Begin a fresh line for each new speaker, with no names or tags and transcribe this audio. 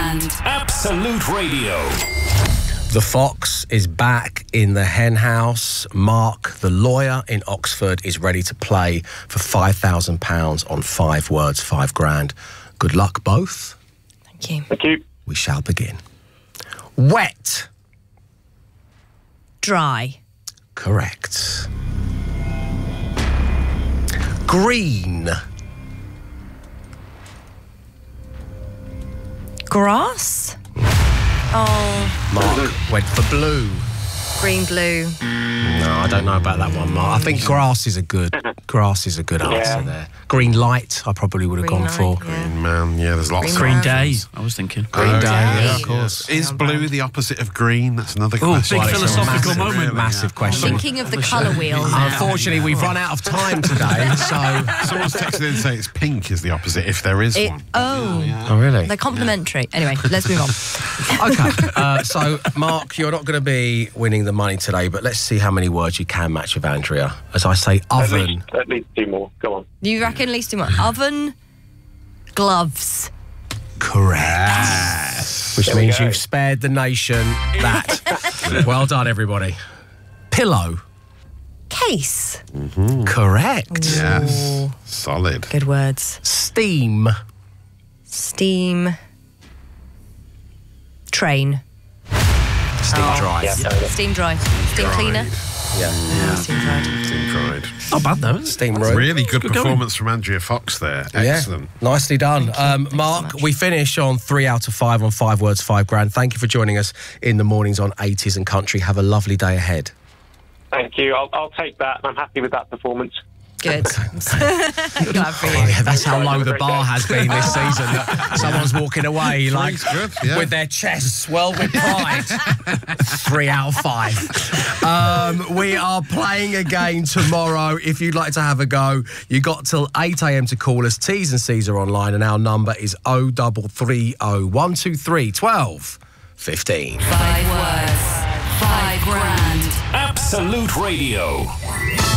grand.
Absolute Radio.
The Fox is back in the hen house. Mark, the lawyer in Oxford, is ready to play for £5,000 on 5 words, 5 grand. Good luck, both.
Thank you.
Thank you.
We shall begin. Wet.
Dry.
Correct. Green.
Grass. Oh,
Mark went for blue.
green, blue.
No, I don't know about that one, Mark. I think grass is a good answer there. Green light, I probably would have
Green
gone for.
light, yeah.
Green man, yeah, there's lots.
Green
of
man.
Day, I was thinking.
Green day, yeah, of
Day.
course.
Is blue the opposite of green? That's another question.
big
Well, it's a
philosophical
massive,
moment.
Massive question.
Thinking of the colour wheel.
Unfortunately, we've run out of time today, so...
Someone's texted in and say it's pink is the opposite if there is one.
Oh, really?
They're complementary. Anyway, let's move on.
Okay, so, Mark, you're not going to be winning the money today, but let's see how many words you can match with Andrea. As I say, oven.
At least 2 more. Go on.
You reckon at least 2 more? Oven, gloves.
Correct. Which
There we
means
go.
you've spared the nation that. Well done, everybody. Pillow.
Case.
Correct.
Yes. Solid.
Good words.
Steam.
Steam. Train.
Steam dry.
Yeah, fair enough.
Steam dry. Steam cleaner.
Yeah.
Steam dried.
Team pride.
Not bad though.
Steam room.
Really good
Good going.
performance from Andrea Fox there.
Yeah.
Excellent.
Nicely done.
Thank you
Mark,
so much.
we finish on 3 out of 5 on 5 words, 5 grand. Thank you for joining us in the mornings on 80s and Country. Have a lovely day ahead.
Thank you. I'll take that. I'm happy with that performance.
Good. Glad for you.
Yeah, that's how low the bar has been this season. That someone's walking away like
good, yeah.
with their chests well with pride. 3 out of 5. We are playing again tomorrow. If you'd like to have a go, you got till 8 a.m. to call us. T's and C's are online, and our number is 0330 123 12 15.
5 words, 5 grand.
Absolute Radio.